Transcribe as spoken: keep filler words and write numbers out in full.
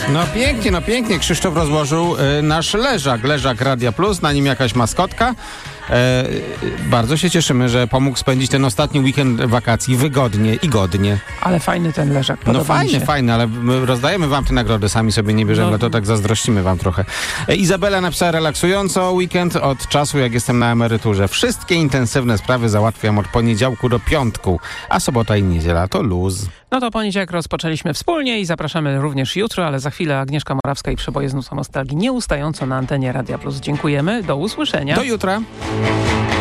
No pięknie, no pięknie. Krzysztof rozłożył y, nasz leżak, leżak Radia Plus, na nim jakaś maskotka. E, bardzo się cieszymy, że pomógł spędzić ten ostatni weekend wakacji wygodnie i godnie. Ale fajny ten leżak, podoba No fajny, mi się. fajny, ale my rozdajemy wam te nagrody, sami sobie nie bierzemy, No. no. to tak zazdrościmy wam trochę. E, Izabela napisała relaksująco weekend od czasu, jak jestem na emeryturze. Wszystkie intensywne sprawy załatwiam od poniedziałku do piątku, a sobota i niedziela to luz. No to poniedziałek rozpoczęliśmy wspólnie i zapraszamy również jutro, ale za chwilę Agnieszka Morawska i Przeboje z Nusa Nostalgii nieustająco na antenie Radia Plus. Dziękujemy, do usłyszenia. Do jutra.